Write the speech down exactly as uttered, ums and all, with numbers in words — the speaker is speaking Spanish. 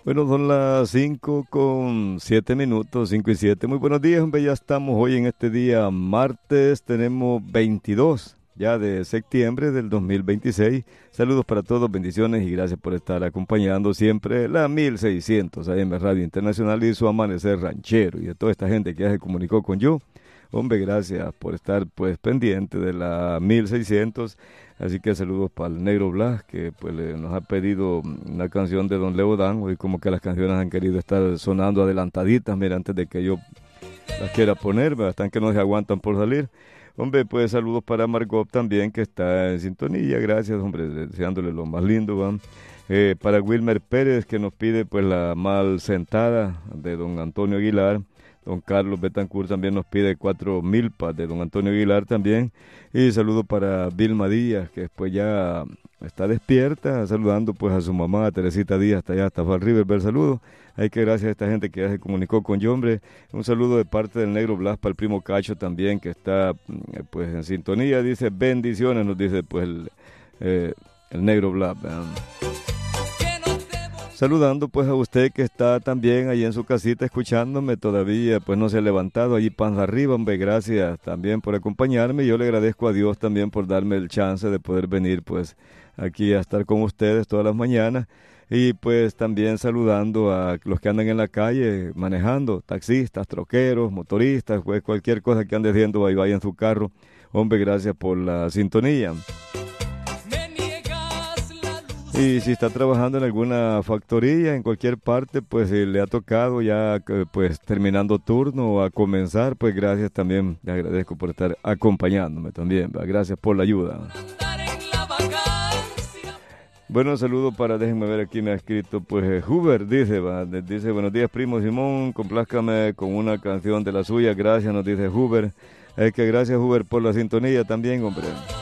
Bueno, son las cinco con siete minutos, cinco y siete. Muy buenos días, hombre, ya estamos hoy en este día martes, tenemos veintidós ya de septiembre del dos mil veintiséis. Saludos para todos, bendiciones y gracias por estar acompañando siempre la mil seiscientos A M Radio Internacional y su amanecer ranchero y a toda esta gente que ya se comunicó con yo. Hombre, gracias por estar pues pendiente de la mil seiscientos. Así que saludos para el Negro Blas, que pues le, nos ha pedido una canción de Don Leo Dan. Hoy como que las canciones han querido estar sonando adelantaditas, mira, antes de que yo las quiera poner, ¿verdad? Están que no se aguantan por salir. Hombre, pues saludos para Margot también, que está en sintonía. Gracias, hombre, deseándole lo más lindo, ¿va? Eh, para Wilmer Pérez, que nos pide pues la mal sentada de Don Antonio Aguilar. Don Carlos Betancourt también nos pide cuatro milpas de Don Antonio Aguilar también. Y saludo para Vilma Díaz, que después ya está despierta, saludando pues a su mamá, Teresita Díaz, hasta allá, hasta Fall River, saludo. Hay que gracias a esta gente que ya se comunicó con yo, hombre. Un saludo de parte del Negro Blas para el primo Cacho también, que está pues en sintonía. Dice bendiciones, nos dice pues el, eh, el Negro Blas, ¿verdad? Saludando pues a usted que está también ahí en su casita escuchándome, todavía pues no se ha levantado, allí panza arriba, hombre, gracias también por acompañarme. Yo le agradezco a Dios también por darme el chance de poder venir pues aquí a estar con ustedes todas las mañanas. Y pues también saludando a los que andan en la calle manejando, taxistas, troqueros, motoristas, pues cualquier cosa que ande haciendo ahí vaya en su carro. Hombre, gracias por la sintonía. Y si está trabajando en alguna factoría, en cualquier parte, pues si le ha tocado ya pues terminando turno o a comenzar, pues gracias también, le agradezco por estar acompañándome también, ¿verdad? Gracias por la ayuda. Bueno, saludo para, déjenme ver, aquí me ha escrito, pues Huber, dice, ¿va? Dice, buenos días primo Simón, complázcame con una canción de la suya, gracias, nos dice Huber. Es que gracias Huber por la sintonía también, hombre.